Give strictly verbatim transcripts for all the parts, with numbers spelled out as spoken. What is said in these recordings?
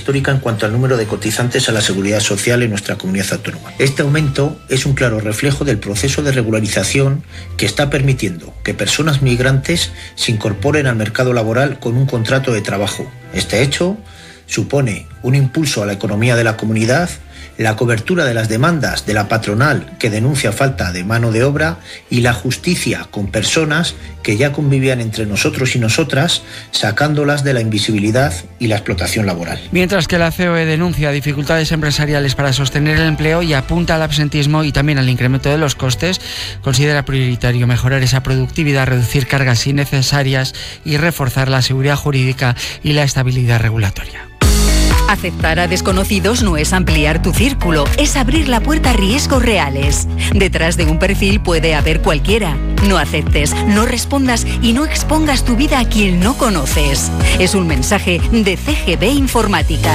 histórica en cuanto al número de cotizantes a la Seguridad Social en nuestra comunidad autónoma. Este aumento es un claro reflejo del proceso de regularización que está permitiendo que personas migrantes se incorporen al mercado laboral con un contrato de trabajo. Este hecho supone un impulso a la economía de la comunidad, la cobertura de las demandas de la patronal que denuncia falta de mano de obra y la justicia con personas que ya convivían entre nosotros y nosotras, sacándolas de la invisibilidad y la explotación laboral. Mientras que la C O E denuncia dificultades empresariales para sostener el empleo y apunta al absentismo y también al incremento de los costes, considera prioritario mejorar esa productividad, reducir cargas innecesarias y reforzar la seguridad jurídica y la estabilidad regulatoria. Aceptar a desconocidos no es ampliar tu círculo, es abrir la puerta a riesgos reales. Detrás de un perfil puede haber cualquiera. No aceptes, no respondas y no expongas tu vida a quien no conoces. Es un mensaje de C G B Informática.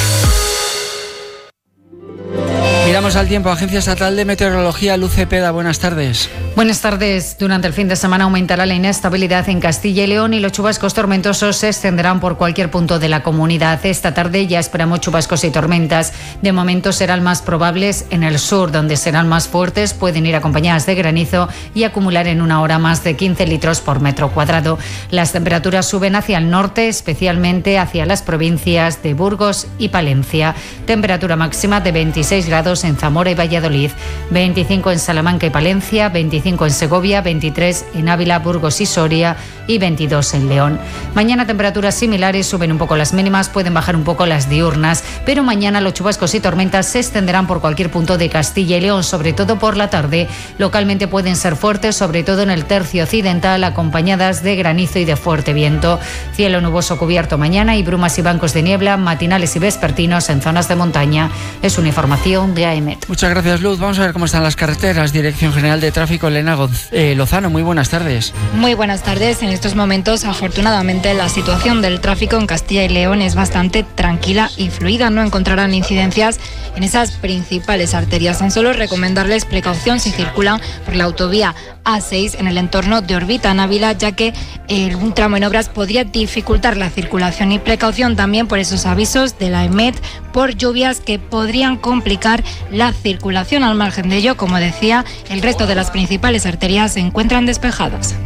Miramos al tiempo. Agencia Estatal de Meteorología, Luz Cepeda, buenas tardes. Buenas tardes. Durante el fin de semana aumentará la inestabilidad en Castilla y León y los chubascos tormentosos se extenderán por cualquier punto de la comunidad. Esta tarde ya esperamos chubascos y tormentas. De momento serán más probables en el sur, donde serán más fuertes, pueden ir acompañadas de granizo y acumular en una hora más de quince litros por metro cuadrado. Las temperaturas suben hacia el norte, especialmente hacia las provincias de Burgos y Palencia. Temperatura máxima de veintiséis grados en Zamora y Valladolid, veinticinco en Salamanca y Palencia, veinticinco en Segovia, veintitrés en Ávila, Burgos y Soria y veintidós en León. Mañana temperaturas similares, suben un poco las mínimas, pueden bajar un poco las diurnas, pero mañana los chubascos y tormentas se extenderán por cualquier punto de Castilla y León, sobre todo por la tarde. Localmente pueden ser fuertes, sobre todo en el tercio occidental, acompañadas de granizo y de fuerte viento. Cielo nuboso cubierto mañana y brumas y bancos de niebla matinales y vespertinos en zonas de montaña. Es una información de A E M E T. Muchas gracias, Luz. Vamos a ver cómo están las carreteras. Dirección General de Tráfico, Elena Gonz- eh, Lozano, muy buenas tardes. Muy buenas tardes. En estos momentos, afortunadamente, la situación del tráfico en Castilla y León es bastante tranquila y fluida. No encontrarán incidencias en esas principales arterias. Tan solo recomendarles precaución si circulan por la autovía A seis en el entorno de Orbita, en Ávila, ya que eh, un tramo en obras podría dificultar la circulación, y precaución también por esos avisos de la A E M E T por lluvias que podrían complicar la circulación. Al margen de ello, como decía, el resto de las principales arterias se encuentran despejadas.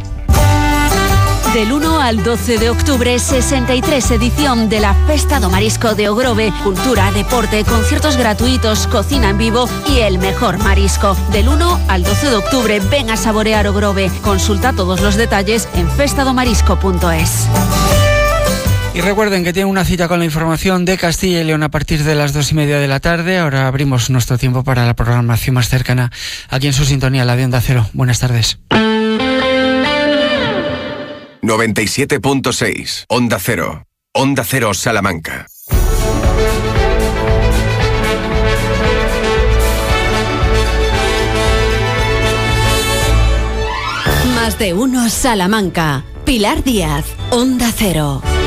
Del uno al doce de octubre, sesenta y tres edición de la Festa do Marisco de Ogrove. Cultura, deporte, conciertos gratuitos, cocina en vivo y el mejor marisco. Del uno al doce de octubre, ven a saborear Ogrove. Consulta todos los detalles en festa do marisco punto es. Y recuerden que tienen una cita con la información de Castilla y León a partir de las dos y media de la tarde. Ahora abrimos nuestro tiempo para la programación más cercana aquí en su sintonía, la de Onda Cero. Buenas tardes. noventa y siete punto seis, Onda Cero. Onda Cero Salamanca. Más de uno Salamanca. Pilar Díaz, Onda Cero.